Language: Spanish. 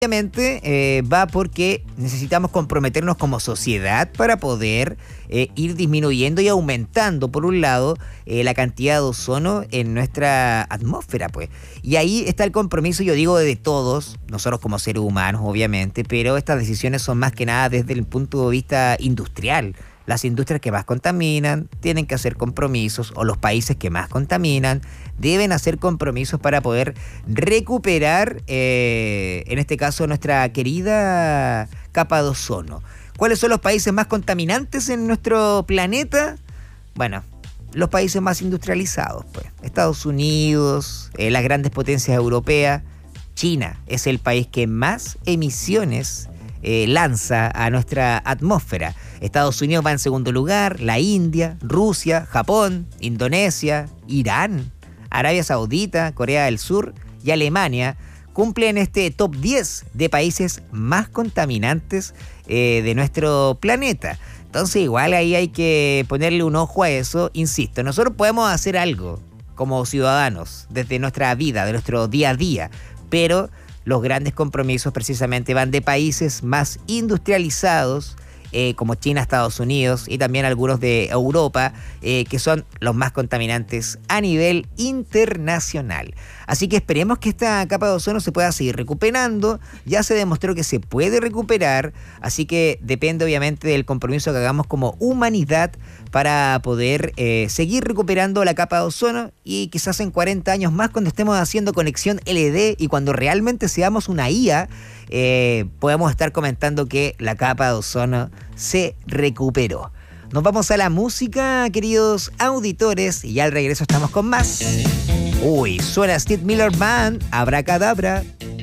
Obviamente va porque necesitamos comprometernos como sociedad para poder ir disminuyendo y aumentando, por un lado, la cantidad de ozono en nuestra atmósfera, pues. Y ahí está el compromiso, yo digo, de todos, nosotros como seres humanos, obviamente, pero estas decisiones son más que nada desde el punto de vista industrial. Las industrias que más contaminan tienen que hacer compromisos, o los países que más contaminan deben hacer compromisos para poder recuperar, en este caso, nuestra querida capa de ozono. ¿Cuáles son los países más contaminantes en nuestro planeta? Bueno, los países más industrializados, pues. Estados Unidos, las grandes potencias europeas. China es el país que más emisiones lanza a nuestra atmósfera. Estados Unidos va en segundo lugar, la India, Rusia, Japón, Indonesia, Irán, Arabia Saudita, Corea del Sur y Alemania cumplen este top 10 de países más contaminantes de nuestro planeta. Entonces igual ahí hay que ponerle un ojo a eso. Insisto, nosotros podemos hacer algo como ciudadanos desde nuestra vida, de nuestro día a día, pero los grandes compromisos precisamente van de países más industrializados, como China, Estados Unidos y también algunos de Europa, que son los más contaminantes a nivel internacional. Así que esperemos que esta capa de ozono se pueda seguir recuperando. Ya se demostró que se puede recuperar, así que depende obviamente del compromiso que hagamos como humanidad para poder seguir recuperando la capa de ozono, y quizás en 40 años más, cuando estemos haciendo conexión LD y cuando realmente seamos una IA, podemos estar comentando que la capa de ozono se recuperó. Nos vamos a la música, queridos auditores, y ya al regreso estamos con más. Uy, suena Steve Miller Band, Abracadabra.